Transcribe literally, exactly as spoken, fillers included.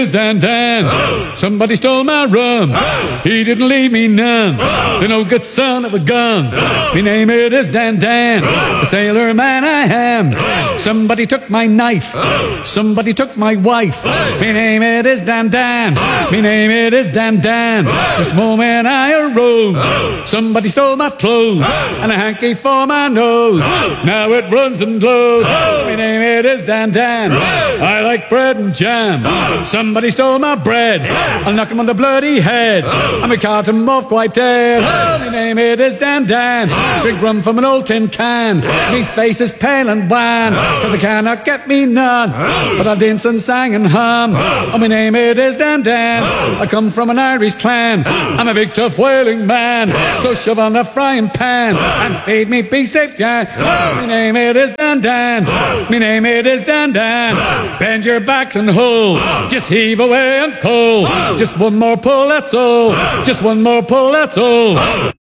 Dan Dan, oh. Somebody stole my rum, oh. He didn't leave me none, oh. The no good son of a gun, oh. Me name it is Dan Dan, oh. The sailor man I am, oh. Somebody took my knife, oh. Somebody took my wife, oh. Me name it is Dan Dan, oh. Me name it is Dan Dan, oh. This moment I arose, oh. Somebody stole my clothes, oh. And a hanky for my nose, oh. Now it runs and glows, oh. Me name it is Dan Dan, oh. I like bread and jam, oh. Somebody stole my bread, oh. I'll knock him on the bloody head, oh. I'm a cart him off quite dead, oh. My name it is Dan Dan, oh. Drink rum from an old tin can, oh. Me face is pale and wan, oh. Cause they cannot get me none, oh. But I'll dance and sang and hum, oh. Oh, my name it is Dan Dan, oh. I come from an Irish clan, oh. I'm a big tough whaling man, oh. So shove on the frying pan, oh. And feed me beefsteak yan, oh. My name it is Dan Dan, oh. My name it is Dan Dan, oh. Bend your backs and hold, oh. Just heave away and pull, oh. Just one more pull, that's all, oh. Just one more pull, that's all. Oh.